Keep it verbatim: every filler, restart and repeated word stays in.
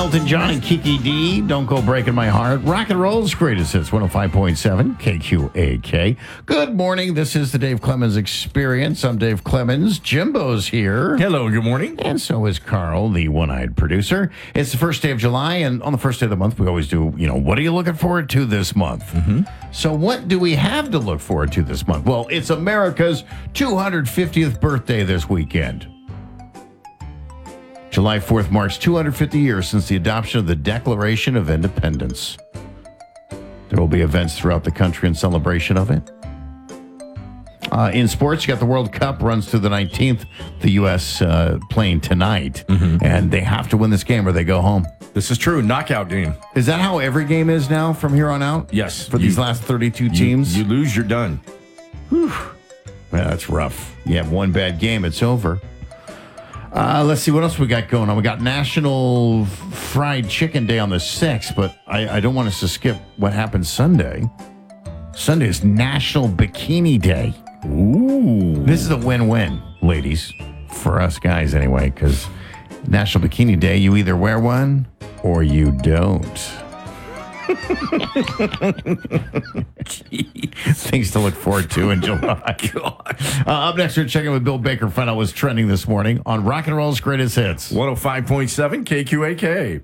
Elton John and Kiki D, Don't Go Breaking My Heart. Rock and Roll's greatest hits, one oh five point seven K Q A K. Good morning. This is the Dave Clemens Experience. I'm Dave Clemens. Jimbo's here. Hello, good morning. And so is Carl, the one-eyed producer. It's the first day of July, and on the first day of the month, we always do, you know, what are you looking forward to this month? Mm-hmm. So what do we have to look forward to this month? Well, it's America's two hundred fiftieth birthday this weekend. July fourth marks two hundred fifty years since the adoption of the Declaration of Independence. There will be events throughout the country in celebration of it. Uh, in sports, you got the World Cup runs through the nineteenth. The U S uh, playing tonight, mm-hmm. and they have to win this game or they go home. This is true. Knockout game. Is that how every game is now from here on out? Yes. For you, these last thirty-two teams? You, you lose, you're done. Whew. Well, that's rough. You have one bad game, it's over. Uh, let's see what else we got going on. We got National Fried Chicken Day on the sixth, but I, I don't want us to skip what happened Sunday. Sunday is National Bikini Day. Ooh. This is a win-win, ladies, for us guys anyway, because National Bikini Day, you either wear one or you don't. Things to look forward to in July. Uh, up next, we're checking with Bill Baker, find out what's trending this morning on Rock and Roll's Greatest Hits. one oh five point seven K Q A K.